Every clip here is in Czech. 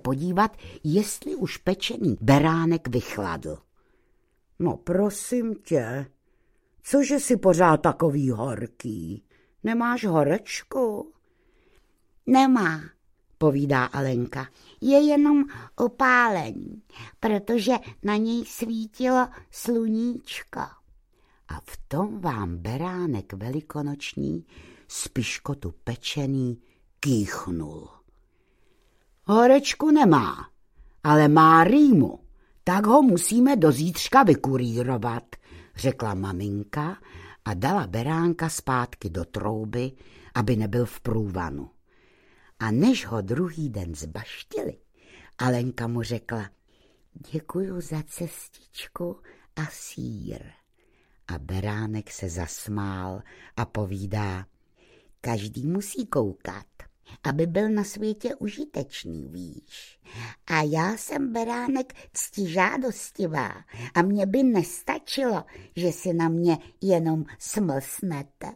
podívat, jestli už pečený beránek vychladl. No prosím tě, cože jsi pořád takový horký? Nemáš horečku? Nemá, povídá Alenka. Je jenom opálení, protože na něj svítilo sluníčko. A v tom vám beránek velikonoční z piškotu pečený kýchnul. Horečku nemá, ale má rýmu, tak ho musíme do zítřka vykurírovat, řekla maminka a dala beránka zpátky do trouby, aby nebyl v průvanu. A než ho druhý den zbaštili, Alenka mu řekla: děkuju za cestičku a sýr. A beránek se zasmál a povídá: každý musí koukat, aby byl na světě užitečný, víš. A já jsem, beránek, ctižádostivá a mně by nestačilo, že si na mě jenom smlsnete.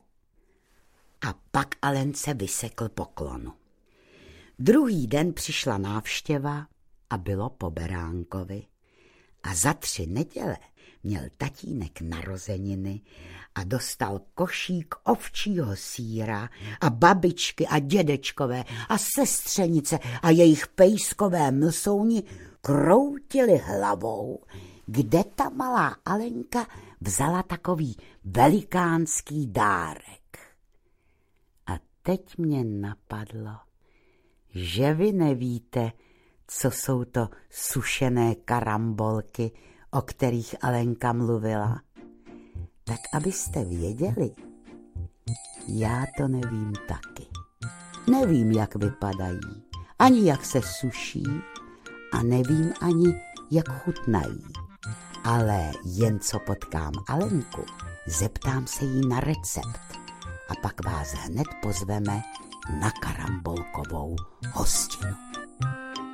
A pak Alence vysekl poklonu. Druhý den přišla návštěva a bylo po beránkovi. A za 3 neděle měl tatínek narozeniny a dostal košík ovčího sýra a babičky a dědečkové a sestřenice a jejich pejskové mlsouni kroutili hlavou, kde ta malá Alenka vzala takový velikánský dárek. A teď mě napadlo, že vy nevíte, co jsou to sušené karambolky, o kterých Alenka mluvila. Tak abyste věděli, já to nevím taky. Nevím, jak vypadají, ani jak se suší a nevím ani, jak chutnají. Ale jen co potkám Alenku, zeptám se jí na recept a pak vás hned pozveme na karambolkovou hostinu.